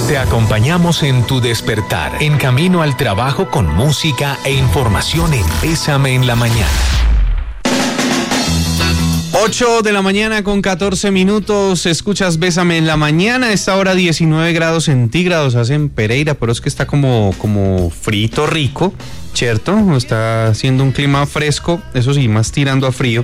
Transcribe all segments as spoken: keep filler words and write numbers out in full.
Te acompañamos en tu despertar, en camino al trabajo con música e información en Bésame en la Mañana. ocho de la mañana con catorce minutos, escuchas Bésame en la Mañana. Esta hora diecinueve grados centígrados hace en Pereira, pero es que está como, como frito rico, ¿cierto? Está haciendo un clima fresco, eso sí, más tirando a frío.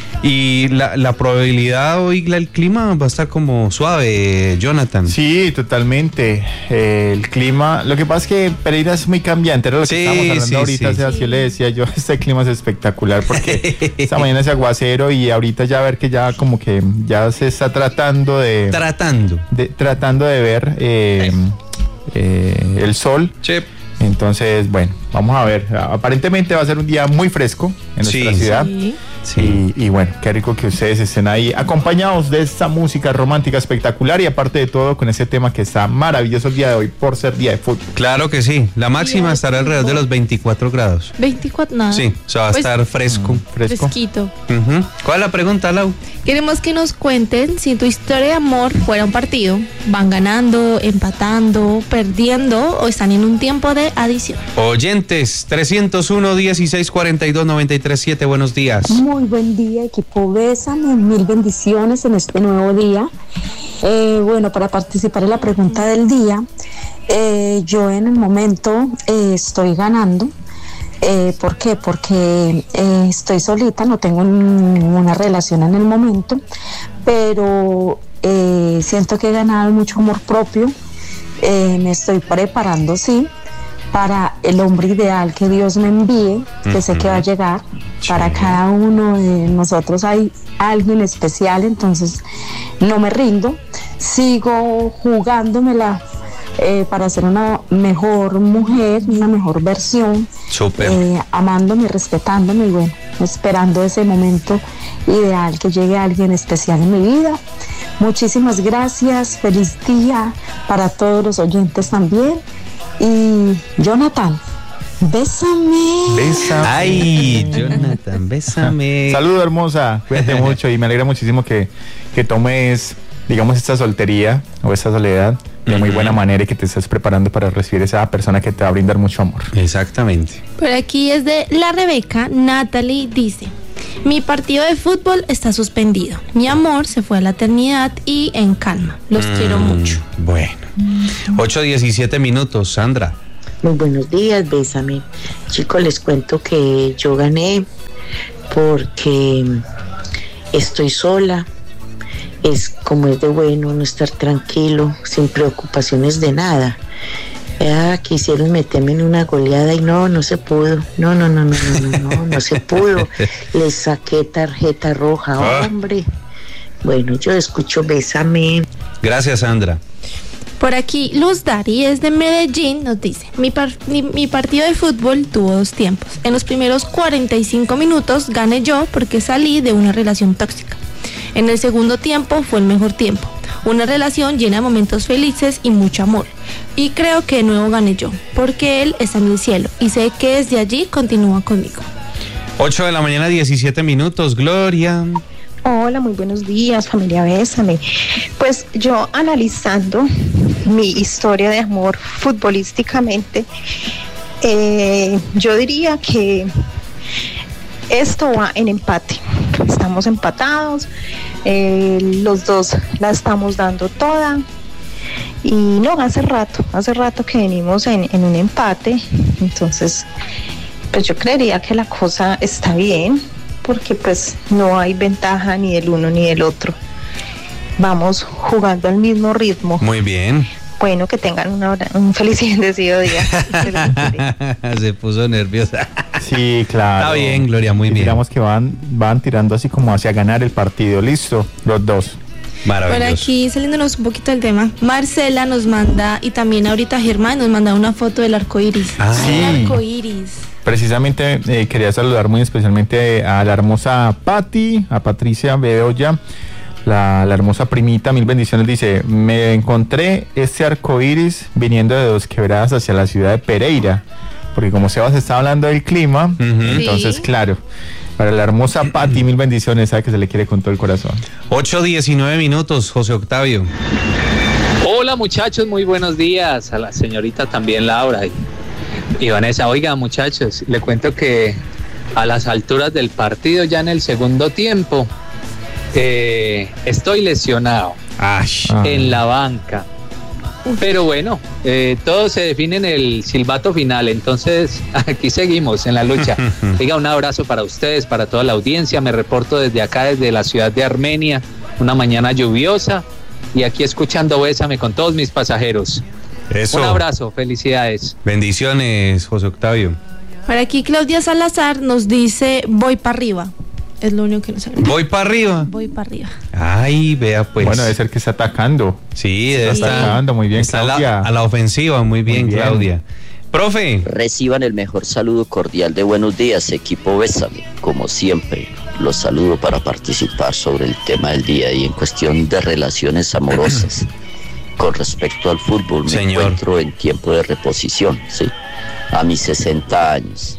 Y la, la probabilidad hoy, el clima va a estar como suave, Jonathan. Sí, totalmente. Eh, el clima, lo que pasa es que Pereira es muy cambiante, era lo que Sí, estábamos hablando sí, ahorita, sí. o sea, así le decía yo, este clima es espectacular porque esta mañana es aguacero y ahorita ya ver que ya como que ya se está tratando de... Tratando. de tratando de ver eh, eh, el sol. Sí. Entonces, bueno, vamos a ver. Aparentemente va a ser un día muy fresco en nuestra Sí. ciudad. Sí. Sí. Y, y bueno, qué rico que ustedes estén ahí acompañados de esta música romántica espectacular y aparte de todo con ese tema que está maravilloso el día de hoy por ser día de fútbol. Claro que sí. La máxima Día estará de alrededor de fútbol. los veinticuatro grados. veinticuatro, nada. Sí, o sea, va a Pues, estar fresco. Fresco. Fresquito. Ujú. ¿Cuál es la pregunta, Lau? Queremos que nos cuenten si tu historia de amor fuera un partido. ¿Van ganando, empatando, perdiendo o están en un tiempo de adición? Oyentes, trescientos uno, dieciséis cuarenta y dos, noventa y tres siete, buenos días. Muy buen día, equipo Bésame, mil bendiciones en este nuevo día. Eh, bueno, para participar en la pregunta del día, eh, yo en el momento eh, estoy ganando. Eh, ¿Por qué? Porque eh, estoy solita, no tengo ninguna relación en el momento, pero eh, siento que he ganado mucho amor propio. Eh, me estoy preparando, sí, para el hombre ideal que Dios me envíe, que sé que va a llegar. Para cada uno de nosotros hay alguien especial, entonces no me rindo, sigo jugándomela eh, para ser una mejor mujer, una mejor versión, Súper. eh, amándome, respetándome y bueno, esperando ese momento ideal que llegue alguien especial en mi vida. Muchísimas gracias, feliz día para todos los oyentes también. Y Jonathan, bésame. Bésame. Ay, Jonathan, bésame. Saludo, hermosa, cuídate mucho y me alegra muchísimo que, que tomes, digamos, esta soltería o esta soledad de muy Ujú. buena manera y que te estés preparando para recibir esa persona que te va a brindar mucho amor. Exactamente. Por aquí es de la Rebeca. Natalie dice: mi partido de fútbol está suspendido. Mi amor se fue a la eternidad y en calma. Los Mm, quiero mucho. Bueno. ocho diecisiete minutos, Sandra. Muy buenos días, Bésame. Chicos, les cuento que yo gané porque estoy sola. Es como es de bueno no estar tranquilo, sin preocupaciones de nada. Ah, quisieron meterme en una goleada y no, no se pudo. No, no, no, no, no, no, no, no se pudo. Les saqué tarjeta roja, Ah. hombre. Bueno, yo escucho Bésame. Gracias, Sandra. Por aquí, Luz Dari es de Medellín, nos dice: mi, par- mi, mi partido de fútbol tuvo dos tiempos. En los primeros cuarenta y cinco minutos gané yo porque salí de una relación tóxica. En el segundo tiempo fue el mejor tiempo. Una relación llena de momentos felices y mucho amor. Y creo que de nuevo gané yo, porque él está en el cielo y sé que desde allí continúa conmigo. ocho de la mañana, diecisiete minutos, Gloria. Hola, muy buenos días, familia Bésame. Pues yo analizando mi historia de amor futbolísticamente, eh, yo diría que esto va en empate. Estamos empatados, eh, los dos la estamos dando toda. Y no, hace rato, hace rato que venimos en, en un empate, entonces pues yo creería que la cosa está bien, porque pues no hay ventaja ni del uno ni del otro. Vamos jugando al mismo ritmo. Muy bien. Bueno, que tengan una hora, un feliz y bendecido día. Se puso nerviosa. Sí, claro. Está bien, Gloria, muy Y bien. digamos que van, van tirando así como hacia ganar el partido. Listo, los dos. Maravilloso. Por aquí, saliéndonos un poquito del tema, Marcela nos manda, y también ahorita Germán nos manda una foto del arco iris. Ah. Sí. El arco iris. Precisamente eh, quería saludar muy especialmente a la hermosa Patti, a Patricia Bedoya, la, la hermosa primita, mil bendiciones. Dice: me encontré este arco iris viniendo de Dos Quebradas hacia la ciudad de Pereira, porque como Sebas está hablando del clima, Ujú. entonces Sí. claro, para la hermosa Patti, mil bendiciones, sabe que se le quiere con todo el corazón. ocho diecinueve minutos, José Octavio. Hola muchachos, muy buenos días. A la señorita también Laura y, y Vanessa. Oiga muchachos, le cuento que a las alturas del partido, ya en el segundo tiempo, eh, estoy lesionado Ash. en la banca. Pero bueno, eh, todo se define en el silbato final, entonces aquí seguimos en la lucha. Diga, un abrazo para ustedes, para toda la audiencia. Me reporto desde acá, desde la ciudad de Armenia, una mañana lluviosa, y aquí escuchando Bésame con todos mis pasajeros. Eso. Un abrazo, felicidades. Bendiciones, José Octavio. Por aquí Claudia Salazar nos dice, voy para arriba. Es lo único que nos agrega. Voy para arriba. Voy para arriba. Ay, vea pues. Bueno, debe ser que está atacando. Sí, debe Está estar atacando, muy bien, está a la- Claudia. A la ofensiva, muy bien, bien. Claudia. Profe. Reciban el mejor saludo cordial de buenos días, equipo Bésame. Como siempre, los saludo para participar sobre el tema del día y en cuestión de relaciones amorosas. Con respecto al fútbol, me Señor. encuentro en tiempo de reposición, ¿sí? A mis sesenta años,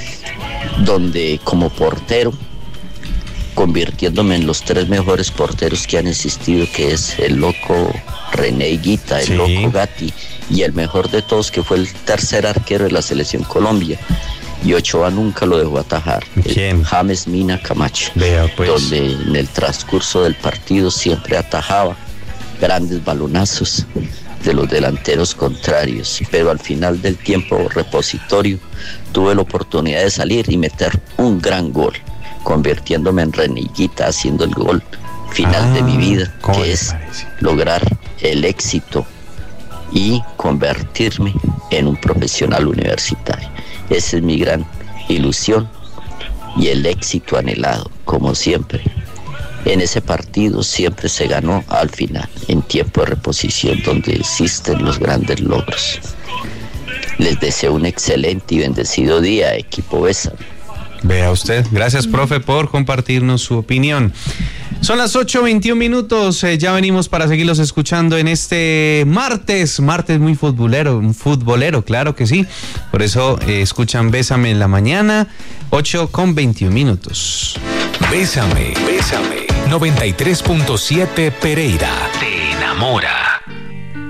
donde como portero, convirtiéndome en los tres mejores porteros que han existido, que es el loco René Higuita, el Sí. loco Gatti, y el mejor de todos, que fue el tercer arquero de la selección Colombia, y Ochoa nunca lo dejó atajar, el ¿Quién? James Mina Camacho, Vea pues. donde en el transcurso del partido siempre atajaba grandes balonazos de los delanteros contrarios, pero al final del tiempo repositorio tuve la oportunidad de salir y meter un gran gol, convirtiéndome en René Higuita, haciendo el gol final Ah, de mi vida, ¿cómo que le es parece? lograr el éxito y convertirme en un profesional universitario. Esa es mi gran ilusión y el éxito anhelado, como siempre. En ese partido siempre se ganó al final, en tiempo de reposición, donde existen los grandes logros. Les deseo un excelente y bendecido día, equipo Bésame. Vea usted. Gracias, profe, por compartirnos su opinión. Son las ocho veintiún minutos. Eh, ya venimos para seguirlos escuchando en este martes. Martes muy futbolero, un futbolero, claro que sí. Por eso eh, escuchan Bésame en la mañana, ocho con veintiún minutos. Bésame, bésame. noventa y tres punto siete Pereira. Te enamora.